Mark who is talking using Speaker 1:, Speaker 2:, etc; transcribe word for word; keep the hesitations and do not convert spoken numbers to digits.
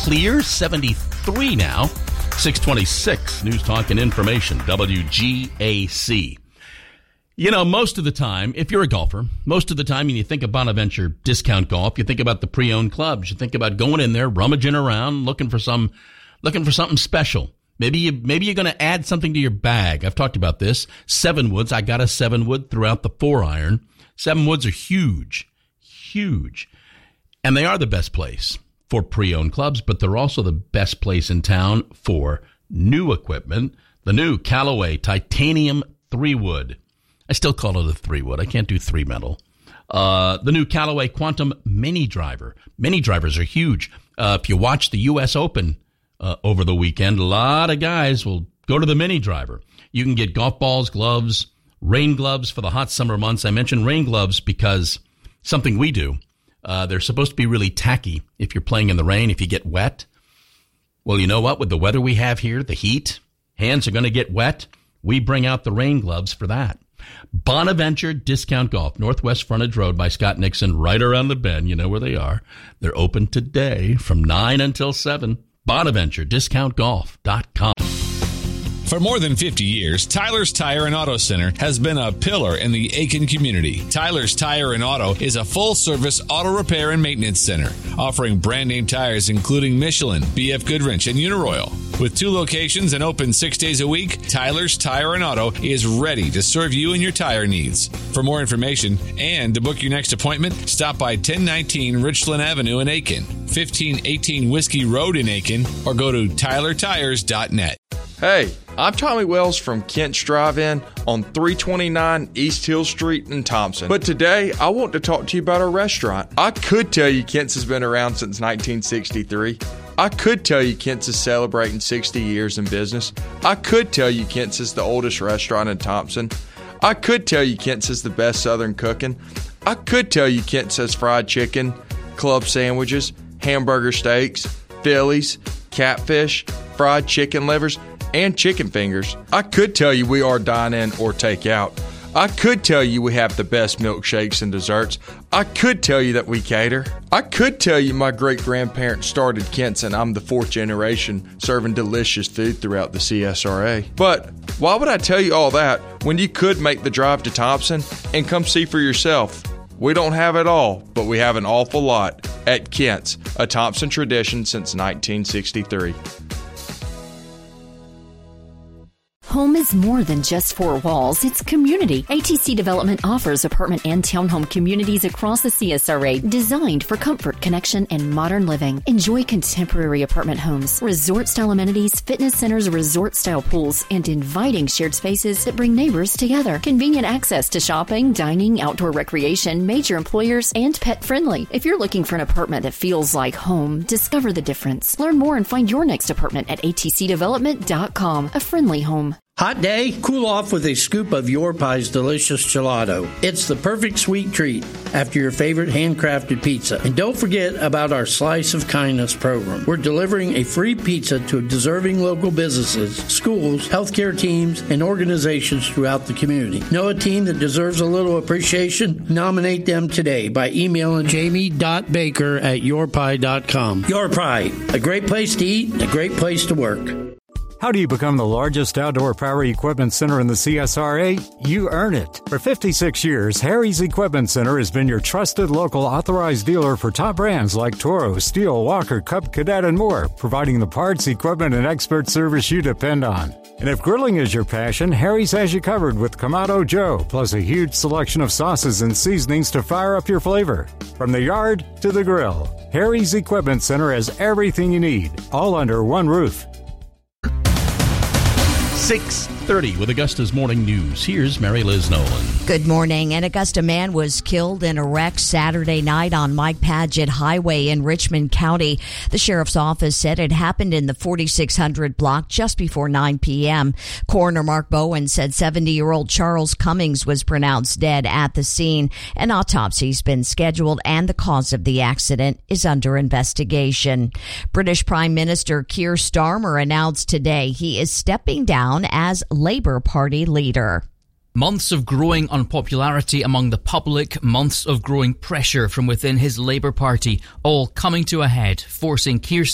Speaker 1: clear, seventy-three now. six twenty-six, News Talk and Information, W G A C. You know, most of the time, if you're a golfer, most of the time when you think of Bonaventure Discount Golf, you think about the pre-owned clubs. You think about going in there, rummaging around, looking for some, looking for something special. Maybe you, maybe you're going to add something to your bag. I've talked about this. Seven woods. I got a seven wood throughout the four iron. Seven woods are huge, huge. And they are the best place for pre-owned clubs, but they're also the best place in town for new equipment. The new Callaway Titanium three wood. I still call it a three wood. I can't do three metal. Uh, the new Callaway Quantum Mini Driver. Mini drivers are huge. Uh, if you watch the U S Open uh, over the weekend, a lot of guys will go to the Mini Driver. You can get golf balls, gloves, rain gloves for the hot summer months. I mentioned rain gloves because something we do. Uh, they're supposed to be really tacky if you're playing in the rain, if you get wet. Well, you know what? With the weather we have here, the heat, hands are going to get wet. We bring out the rain gloves for that. Bonaventure Discount Golf, Northwest Frontage Road by Scott Nixon, right around the bend. You know where they are. They're open today from nine until seven. Bonaventure Discount Golf dot com.
Speaker 2: For more than fifty years, Tyler's Tire and Auto Center has been a pillar in the Aiken community. Tyler's Tire and Auto is a full-service auto repair and maintenance center, offering brand-name tires including Michelin, B F Goodwrench, and Uniroyal. With two locations and open six days a week, Tyler's Tire and Auto is ready to serve you and your tire needs. For more information and to book your next appointment, stop by ten nineteen Richland Avenue in Aiken, fifteen eighteen Whiskey Road in Aiken, or go to Tyler Tires dot net.
Speaker 3: Hey, I'm Tommy Wells from Kent's Drive-In on three twenty-nine East Hill Street in Thompson. But today, I want to talk to you about our restaurant. I could tell you Kent's has been around since nineteen sixty-three. I could tell you Kent's is celebrating sixty years in business. I could tell you Kent's is the oldest restaurant in Thompson. I could tell you Kent's is the best Southern cooking. I could tell you Kent's has fried chicken, club sandwiches, hamburger steaks, Phillies, catfish, fried chicken livers, and chicken fingers. I could tell you we are dine-in or take-out. I could tell you we have the best milkshakes and desserts. I could tell you that we cater. I could tell you my great-grandparents started Kent's and I'm the fourth generation serving delicious food throughout the C S R A. But why would I tell you all that when you could make the drive to Thompson and come see for yourself? We don't have it all, but we have an awful lot at Kent's, a Thompson tradition since nineteen sixty-three.
Speaker 4: Home is more than just four walls, it's community. A T C Development offers apartment and townhome communities across the C S R A designed for comfort, connection, and modern living. Enjoy contemporary apartment homes, resort-style amenities, fitness centers, resort-style pools, and inviting shared spaces that bring neighbors together. Convenient access to shopping, dining, outdoor recreation, major employers, and pet-friendly. If you're looking for an apartment that feels like home, discover the difference. Learn more and find your next apartment at A T C development dot com. A friendly home.
Speaker 5: Hot day? Cool off with a scoop of Your Pie's delicious gelato. It's the perfect sweet treat after your favorite handcrafted pizza. And don't forget about our Slice of Kindness program. We're delivering a free pizza to deserving local businesses, schools, healthcare teams, and organizations throughout the community. Know a team that deserves a little appreciation? Nominate them today by emailing jamie dot baker at your pie dot com. Your Pie, a great place to eat and a great place to work.
Speaker 6: How do you become the largest outdoor power equipment center in the C S R A? You earn it. For fifty-six years, Harry's Equipment Center has been your trusted local authorized dealer for top brands like Toro, Steel, Walker, Cub, Cadet, and more, providing the parts, equipment, and expert service you depend on. And if grilling is your passion, Harry's has you covered with Kamado Joe, plus a huge selection of sauces and seasonings to fire up your flavor. From the yard to the grill, Harry's Equipment Center has everything you need, all under one roof.
Speaker 1: six thirty with Augusta's Morning News. Here's Mary Liz Nolan.
Speaker 7: Good morning. An Augusta man was killed in a wreck Saturday night on Mike Paget Highway in Richmond County. The sheriff's office said it happened in the forty-six hundred block just before nine p.m. Coroner Mark Bowen said seventy-year-old Charles Cummings was pronounced dead at the scene. An autopsy's been scheduled and the cause of the accident is under investigation. British Prime Minister Keir Starmer announced today he is stepping down as Labour Party leader.
Speaker 8: Months of growing unpopularity among the public, months of growing pressure from within his Labour Party, all coming to a head, forcing Keir